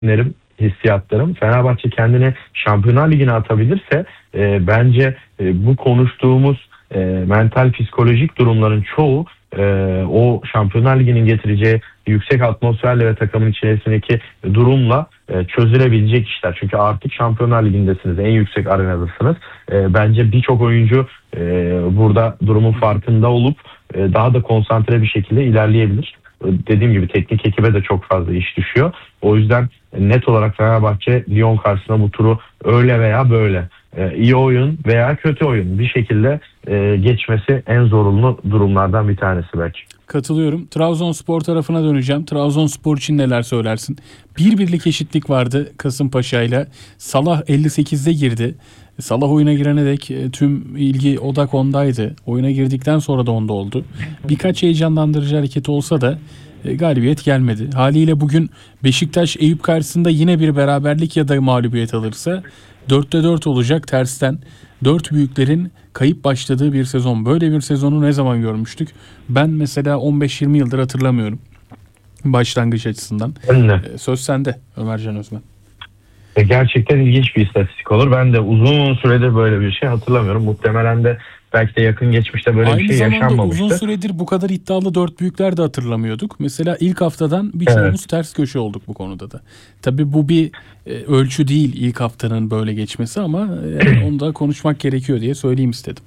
hissiyatlarım. Fenerbahçe kendini Şampiyonlar Ligi'ne atabilirse bence bu konuştuğumuz mental psikolojik durumların çoğu o Şampiyonlar Ligi'nin getireceği yüksek atmosferle ve takımın içerisindeki durumla çözülebilecek işler. Çünkü artık Şampiyonlar Ligi'ndesiniz, en yüksek arenadasınız. Bence birçok oyuncu burada durumun farkında olup daha da konsantre bir şekilde ilerleyebilir. Dediğim gibi teknik ekibe de çok fazla iş düşüyor. O yüzden net olarak Fenerbahçe Lyon karşısında bu turu öyle veya böyle iyi oyun veya kötü oyun bir şekilde geçmesi en zorunlu durumlardan bir tanesi belki. Katılıyorum. Trabzonspor tarafına döneceğim. Trabzonspor için neler söylersin? 1-1'lik eşitlik vardı Kasımpaşa ile. Salah 58'de girdi. Salah oyuna girene dek tüm ilgi odak ondaydı. Oyuna girdikten sonra da onda oldu. Birkaç heyecanlandırıcı hareket olsa da galibiyet gelmedi. Haliyle bugün Beşiktaş Eyüp karşısında yine bir beraberlik ya da mağlubiyet alırsa 4'te 4 olacak tersten. 4 büyüklerin kayıp başladığı bir sezon. Böyle bir sezonu ne zaman görmüştük? Ben mesela 15-20 yıldır hatırlamıyorum. Başlangıç açısından. Söz sende Ömercan Özmen. Gerçekten ilginç bir istatistik olur. Ben de uzun süredir böyle bir şey hatırlamıyorum. Muhtemelen de belki de yakın geçmişte böyle bir şey yaşanmamıştı. Aynı zamanda uzun süredir bu kadar iddialı 4 büyükler de hatırlamıyorduk. Mesela ilk haftadan birçoğumuz ters köşe olduk bu konuda da. Tabii bu bir ölçü değil ilk haftanın böyle geçmesi ama onu da konuşmak gerekiyor diye söyleyeyim istedim.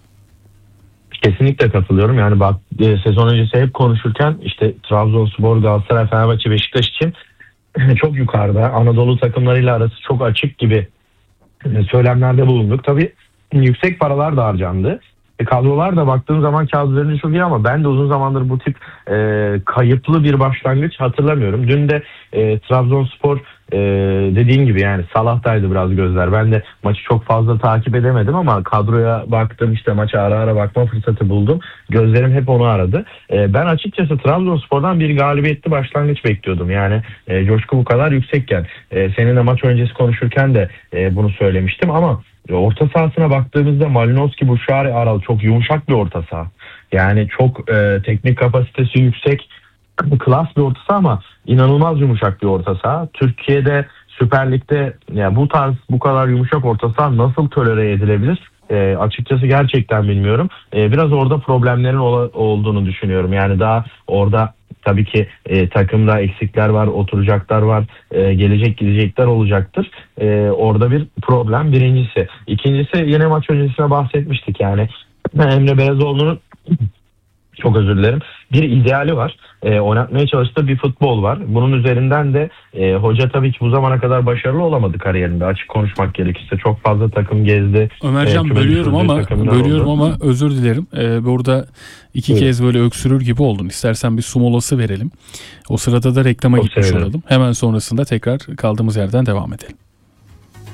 Kesinlikle katılıyorum. Yani bak sezon öncesi hep konuşurken işte Trabzonspor, Galatasaray, Fenerbahçe, Beşiktaş için çok yukarıda, Anadolu takımlarıyla arası çok açık gibi söylemlerde bulunduk. Tabii yüksek paralar da harcandı. Kadrolar da baktığım zaman kağıt üzerinde çok iyi ama ben de uzun zamandır bu tip kayıplı bir başlangıç hatırlamıyorum. Dün de Trabzonspor dediğin gibi yani Salah'taydı biraz gözler. Ben de maçı çok fazla takip edemedim ama kadroya baktım, işte maça ara ara bakma fırsatı buldum. Gözlerim hep onu aradı. Ben açıkçası Trabzonspor'dan bir galibiyetli başlangıç bekliyordum. Yani coşku bu kadar yüksekken. Seninle maç öncesi konuşurken de bunu söylemiştim ama orta sahasına baktığımızda Malinowski, Buşari, Aral çok yumuşak bir orta saha. Yani çok teknik kapasitesi yüksek, klas bir orta saha ama inanılmaz yumuşak bir orta saha. Türkiye'de Süper Lig'de yani bu kadar yumuşak orta saha nasıl tolere edilebilir? Açıkçası gerçekten bilmiyorum. Biraz orada problemlerin olduğunu düşünüyorum. Yani daha orada tabii ki takımda eksikler var, oturacaklar var, gelecek gidecekler olacaktır. Orada bir problem birincisi. İkincisi yine maç öncesine bahsetmiştik yani. Emre Belezoğlu'nun çok özür dilerim. Bir ideali var. Oynatmaya çalıştığı bir futbol var. Bunun üzerinden de hoca tabii ki bu zamana kadar başarılı olamadı kariyerinde. Açık konuşmak gerekirse çok fazla takım gezdi. Ömercan bölüyorum ama özür dilerim. Burada iki kez böyle öksürür gibi oldun. İstersen bir su molası verelim. O sırada da reklama gitmiş olalım. Hemen sonrasında tekrar kaldığımız yerden devam edelim.